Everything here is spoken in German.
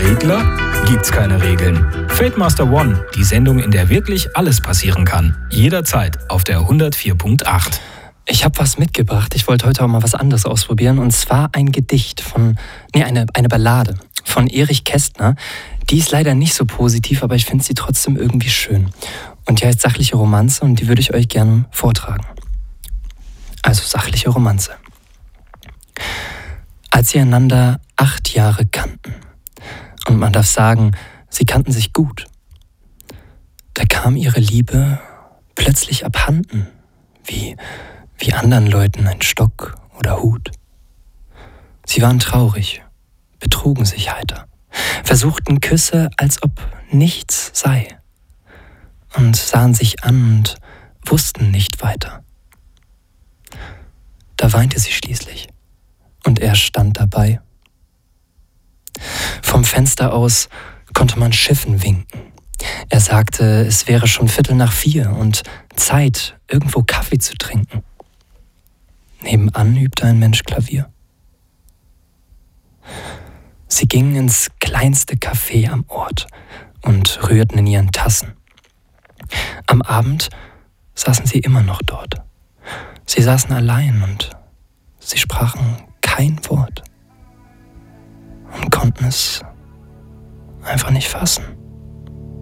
Regler? Gibt's keine Regeln. Fate Master One, die Sendung, in der wirklich alles passieren kann. Jederzeit auf der 104.8. Ich habe was mitgebracht. Ich wollte heute auch mal was anderes ausprobieren. Und zwar ein Gedicht eine Ballade von Erich Kästner. Die ist leider nicht so positiv, aber ich finde sie trotzdem irgendwie schön. Und die heißt Sachliche Romanze und die würde ich euch gerne vortragen. Also sachliche Romanze. Als sie einander 8 Jahre kannten, und man darf sagen, sie kannten sich gut, da kam ihre Liebe plötzlich abhanden, wie anderen Leuten ein Stock oder Hut. Sie waren traurig, betrugen sich heiter, versuchten Küsse, als ob nichts sei, und sahen sich an und wussten nicht weiter. Da weinte sie schließlich, und er stand dabei. Vom Fenster aus konnte man Schiffen winken. Er sagte, es wäre schon 3:15 und Zeit, irgendwo Kaffee zu trinken. Nebenan übte ein Mensch Klavier. Sie gingen ins kleinste Café am Ort und rührten in ihren Tassen. Am Abend saßen sie immer noch dort. Sie saßen allein und sie sprachen kein Wort und konnten es einfach nicht fassen.